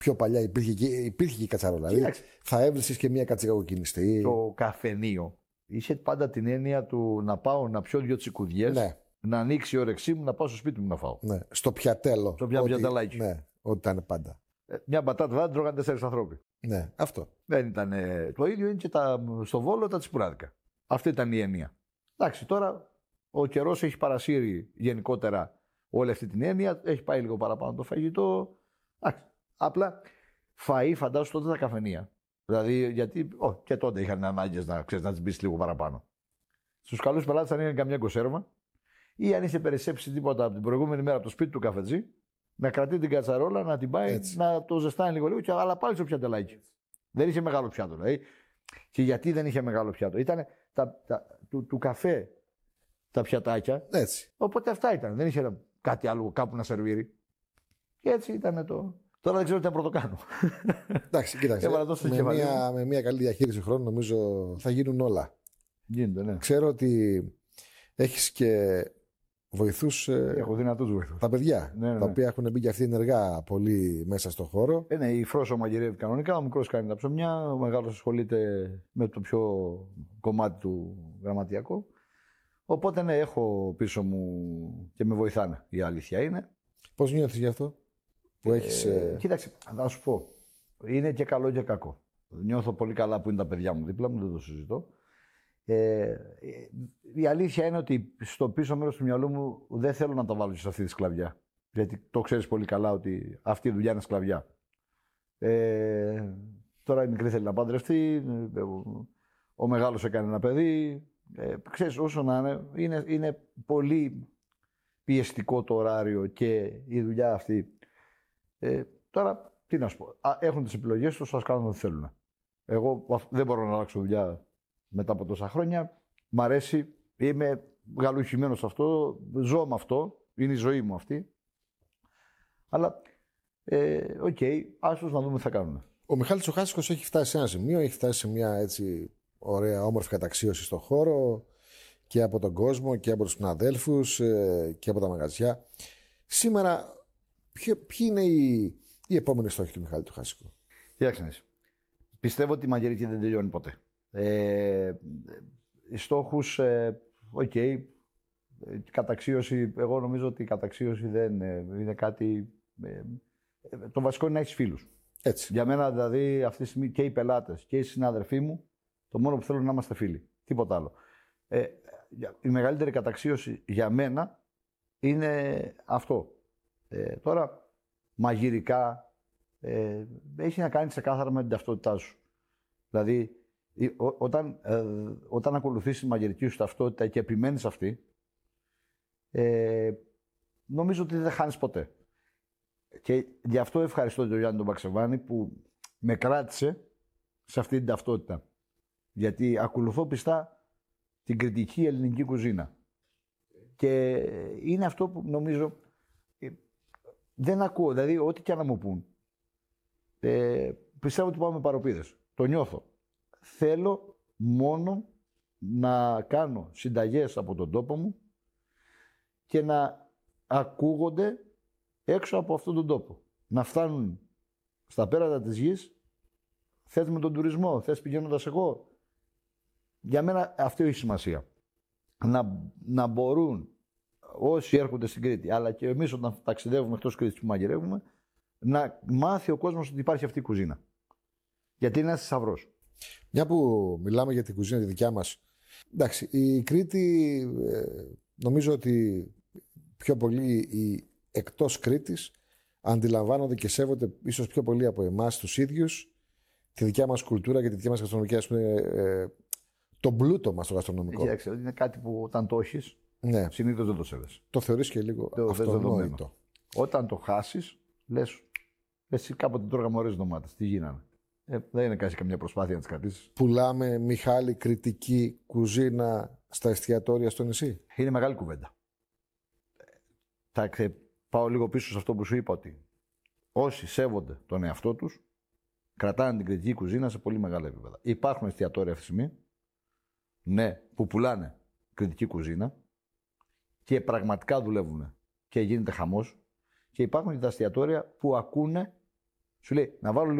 πιο παλιά υπήρχε και η κατσαρόλα. Δηλαδή, θα έβρισκες και μια κατσικοκινηστή. Το καφενείο είχε πάντα την έννοια του να πάω να πιω 2 τσικουδιές, ναι. να ανοίξει η όρεξή μου, να πάω στο σπίτι μου να φάω. Ναι. Στο πιατέλο. Στο πιατελάκι. Ναι, ό,τι ήταν πάντα. Μια μπατάτα δεν τρώγαν 4 ανθρώποι. Ναι, αυτό. Δεν ήταν. Το ίδιο είναι και στο Βόλο τα τσιπουράδικα. Αυτή ήταν η έννοια. Εντάξει, τώρα ο καιρός έχει παρασύρει γενικότερα όλη αυτή την έννοια. Έχει πάει λίγο παραπάνω το φαγητό. Εντάξει, απλά φαΐ φαντάζομαι τότε τα καφενεία. Δηλαδή, γιατί και τότε είχαν ανάγκες να τις μπεις λίγο παραπάνω. Στους καλούς πελάτες, αν είναι καμιά κονσέρβα ή αν είχε περισσέψει τίποτα από την προηγούμενη μέρα από το σπίτι του καφετζή, να κρατεί την κατσαρόλα, να την πάει, να το ζεστάνει λίγο, αλλά πάλι στο πιατελάκι. Δεν είχε μεγάλο πιάτο. Δηλαδή. Και γιατί δεν είχε μεγάλο πιάτο? Ήταν του καφέ τα πιατάκια. Έτσι. Οπότε αυτά ήταν. Δεν είχε κάτι άλλο κάπου να σερβίρει. Και έτσι ήταν το. Τώρα δεν ξέρω τι να πρωτοκάνω. Εντάξει, κοίταξε. Με μια καλή διαχείριση χρόνου νομίζω θα γίνουν όλα. Γίνεται, ναι. Ξέρω ότι έχεις και βοηθούς. Έχω δυνατούς βοηθούς. Τα παιδιά. Ναι. Τα οποία έχουν μπει και αυτοί ενεργά πολύ μέσα στον χώρο. Ναι, η Φρόσο μαγειρεύει κανονικά. Ο μικρός κάνει τα ψωμιά. Ο μεγάλος ασχολείται με το πιο κομμάτι του γραμματιακό. Οπότε ναι, έχω πίσω μου και με βοηθάνε. Η αλήθεια είναι. Πώς νιώθεις γι' αυτό που έχεις. Κοίταξε, θα σου πω. Είναι και καλό και κακό. Νιώθω πολύ καλά που είναι τα παιδιά μου δίπλα μου, δεν το συζητώ. Η αλήθεια είναι ότι στο πίσω μέρος του μυαλού μου δεν θέλω να τα βάλω σε αυτή τη σκλαβιά. Γιατί το ξέρεις πολύ καλά ότι αυτή η δουλειά είναι σκλαβιά. Τώρα η μικρή θέλει να παντρευτεί, ο μεγάλος έκανε ένα παιδί. Ξέρεις, όσο να είναι πολύ πιεστικό το ωράριο και η δουλειά αυτή. Τώρα, τι να σου πω. Έχουν τις επιλογές τους, ας κάνουν ό,τι θέλουν. Εγώ δεν μπορώ να αλλάξω δουλειά μετά από τόσα χρόνια. Μ' αρέσει, είμαι γαλουχημένος σε αυτό, ζω με αυτό, είναι η ζωή μου αυτή. Αλλά, άσως να δούμε τι θα κάνουμε. Ο Μιχάλης ο Χάσικος έχει φτάσει σε ένα σημείο, έχει φτάσει σε μια έτσι ωραία όμορφη καταξίωση στον χώρο και από τον κόσμο και από τους συναδέλφους και από τα μαγαζιά. Σήμερα, ποιοι είναι οι επόμενοι στόχοι του Μιχάλη του Χάσικου? Κοιτάξτε, πιστεύω ότι η μαγειρική δεν τελειώνει ποτέ. Οι στόχους, καταξίωση, εγώ νομίζω ότι η καταξίωση δεν είναι κάτι. Το βασικό είναι να έχεις φίλους. Έτσι. Για μένα δηλαδή αυτή τη στιγμή και οι πελάτες και οι συνάδελφοί μου, το μόνο που θέλουν είναι να είμαστε φίλοι. Τίποτα άλλο. Η μεγαλύτερη καταξίωση για μένα είναι αυτό. Τώρα, μαγειρικά, έχει να κάνει ξεκάθαρα με την ταυτότητά σου. Δηλαδή, όταν ακολουθείς τη μαγειρική σου ταυτότητα και επιμένεις αυτή, νομίζω ότι δεν χάνεις ποτέ. Και γι' αυτό ευχαριστώ τον Γιάννη τον Παξεβάνη που με κράτησε σε αυτή την ταυτότητα. Γιατί ακολουθώ πιστά την κριτική ελληνική κουζίνα. Και είναι αυτό που νομίζω δεν ακούω. Δηλαδή, ό,τι και να μου πούν, πιστεύω ότι πάω με παροπίδες. Το νιώθω. Θέλω μόνο να κάνω συνταγές από τον τόπο μου και να ακούγονται έξω από αυτόν τον τόπο. Να φτάνουν στα πέρατα της γης. Θες με τον τουρισμό, θες πηγαίνοντας εγώ. Για μένα αυτό έχει σημασία. Να μπορούν όσοι έρχονται στην Κρήτη, αλλά και εμείς όταν ταξιδεύουμε εκτός Κρήτης που μαγειρεύουμε, να μάθει ο κόσμος ότι υπάρχει αυτή η κουζίνα. Γιατί είναι ένας θησαυρός. Μια που μιλάμε για την κουζίνα τη δικιά μας. Εντάξει, η Κρήτη νομίζω ότι πιο πολύ οι εκτός Κρήτης αντιλαμβάνονται και σέβονται ίσως πιο πολύ από εμάς τους ίδιους τη δικιά μας κουλτούρα και τη δικιά μας γαστρονομική, ας πούμε, τον πλούτο μας το γαστρονομικό. Είναι κάτι που όταν το έχεις, ναι, συνήθως δεν το σέβεσαι. Το θεωρείς και λίγο αυτονόητο. Όταν το χάσεις, λες, εσύ κάποτε τρώγαμε ωραίες ντομάτες, τι γίνανε. Δεν είναι καμιά προσπάθεια να τις κρατήσεις. Πουλάμε, Μιχάλη, κριτική κουζίνα στα εστιατόρια στο νησί. Είναι μεγάλη κουβέντα. Θα πάω λίγο πίσω σε αυτό που σου είπα, ότι όσοι σέβονται τον εαυτό τους, κρατάνε την κριτική κουζίνα σε πολύ μεγάλα επίπεδα. Υπάρχουν εστιατόρια αυτή τη στιγμή, ναι, που πουλάνε κριτική κουζίνα και πραγματικά δουλεύουν και γίνεται χαμός. Και υπάρχουν και τα εστιατόρια που ακούνε Σου λέει να βάλω